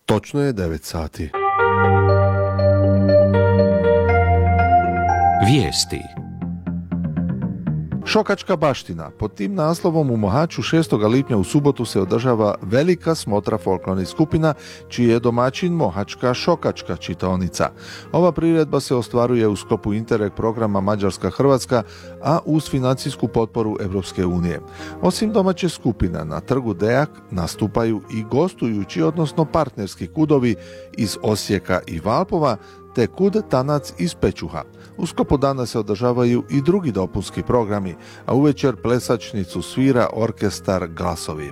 Točno je 9 sati. Vijesti. Šokačka baština. Pod tim naslovom u Mohaču 6. lipnja u subotu se održava velika smotra folklornih skupina, čiji je domaćin Mohačka šokačka čitaonica. Ova priredba se ostvaruje u sklopu Interreg programa Mađarska-Hrvatska, a uz financijsku potporu Europske unije. Osim domaće skupina, na trgu Dejak nastupaju i gostujući, odnosno partnerski kudovi iz Osijeka i Valpova, te kud Tanac iz Pečuha. U sklopu dana se održavaju i drugi dopunski programi, a uvečer plesačnicu svira orkestar Glasovi.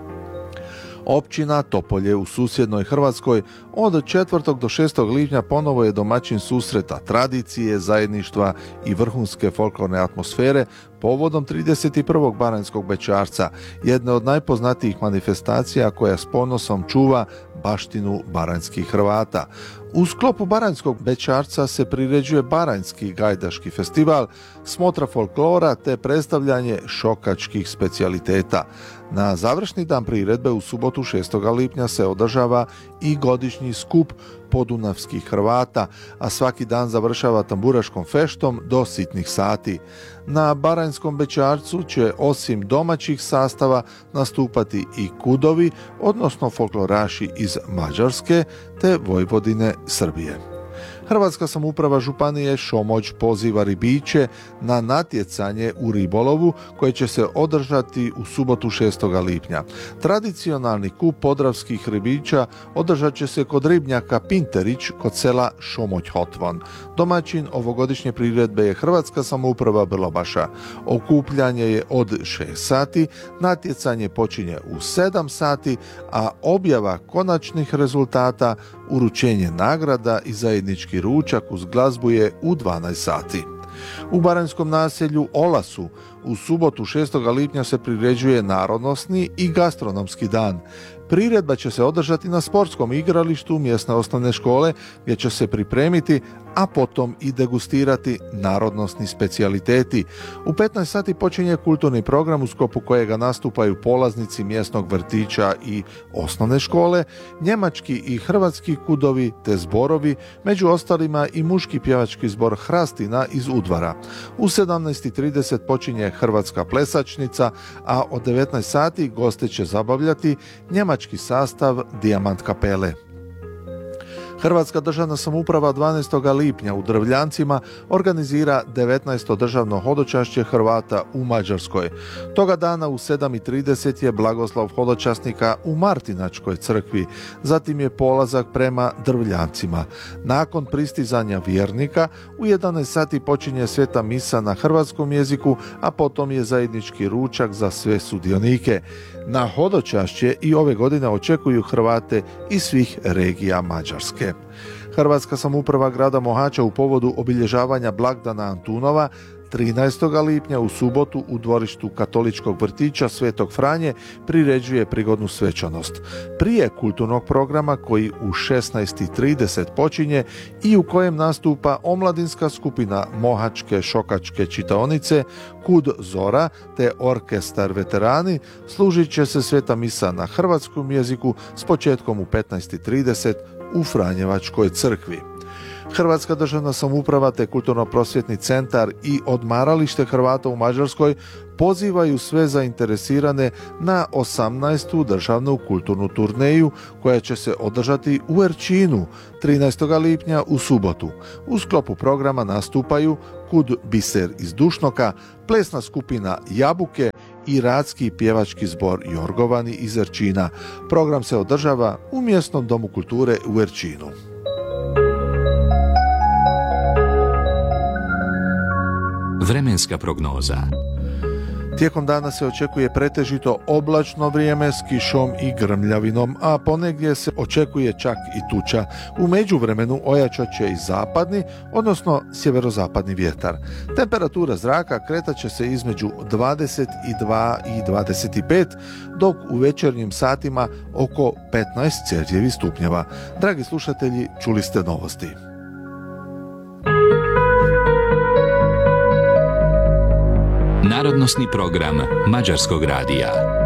Općina Topolje u susjednoj Hrvatskoj od 4. do 6. lipnja ponovo je domaćin susreta tradicije, zajedništva i vrhunske folklorne atmosfere povodom 31. Baranjskog bećarca, jedne od najpoznatijih manifestacija koja s ponosom čuva baštinu baranjskih Hrvata. U sklopu Baranjskog bećarca se priređuje Baranjski gajdaški festival, smotra folklora te predstavljanje šokačkih specijaliteta. Na završni dan priredbe u subotu 6. lipnja se održava i godišnji skup podunavskih Hrvata, a svaki dan završava tamburaškom feštom do sitnih sati. Na Baranjskom bećarcu će osim domaćih sastava nastupati i kudovi, odnosno folkloraši iz Mađarske te Vojvodine Srbije. Hrvatska samouprava županije Šomoć poziva ribiče na natjecanje u ribolovu koje će se održati u subotu 6. lipnja. Tradicionalni kup podravskih ribiča održat će se kod ribnjaka Pinterić kod sela Šomoć-Hotvon. Domaćin ovogodišnje priredbe je Hrvatska samouprava Brlobaša. Okupljanje je od 6 sati, natjecanje počinje u 7 sati, a objava konačnih rezultata, uručenje nagrada i zajednički ručak uz glazbu je u 12 sati. U baranjskom naselju Olasu u subotu 6. lipnja se priređuje narodnosni i gastronomski dan. Priredba će se održati na sportskom igralištu mjesne osnovne škole gdje će se pripremiti, a potom i degustirati narodnosni specijaliteti. U 15 sati počinje kulturni program u sklopu kojega nastupaju polaznici mjesnog vrtića i osnovne škole, njemački i hrvatski kudovi te zborovi, među ostalima i muški pjevački zbor Hrastina iz Udvara. U 17:30 počinje hrvatska plesačnica, a od 19 sati goste će zabavljati njemački sastav Dijamant kapele. Hrvatska državna samouprava 12. lipnja u Drvljancima organizira 19. državno hodočašće Hrvata u Mađarskoj. Toga dana u 7:30 je blagoslov hodočasnika u Martinačkoj crkvi, zatim je polazak prema Drvljancima. Nakon pristizanja vjernika u 11 sati počinje sveta misa na hrvatskom jeziku, a potom je zajednički ručak za sve sudionike. Na hodočašće i ove godine očekuju Hrvate iz svih regija Mađarske. Hrvatska samouprava grada Mohača u povodu obilježavanja blagdana Antunova 13. lipnja u subotu u dvorištu katoličkog vrtića Svetog Franje priređuje prigodnu svečanost. Prije kulturnog programa koji u 16:30 počinje i u kojem nastupa omladinska skupina Mohačke šokačke čitaonice Kud Zora te orkestar Veterani, služit će se sveta misa na hrvatskom jeziku s početkom u 15:30 u Franjevačkoj crkvi. Hrvatska državna samouprava te kulturno-prosvjetni centar i odmaralište Hrvata u Mađarskoj pozivaju sve zainteresirane na 18. državnu kulturnu turneju koja će se održati u Erčinu 13. lipnja u subotu. U sklopu programa nastupaju Kud Biser iz Dušnoka, plesna skupina Jabuke i radski pjevački zbor Jorgovani iz Erčina. Program se održava u mjesnom domu kulture u Erčinu. Vremenska prognoza. Tijekom dana se očekuje pretežito oblačno vrijeme s kišom i grmljavinom, a ponegdje se očekuje čak i tuča. U međuvremenu ojačat će i zapadni, odnosno sjeverozapadni vjetar. Temperatura zraka kretat će se između 22 i 25, dok u večernjim satima oko 15 Celzijevih stupnjeva. Dragi slušatelji, čuli ste novosti. Narodnosni program Mađarskog radija.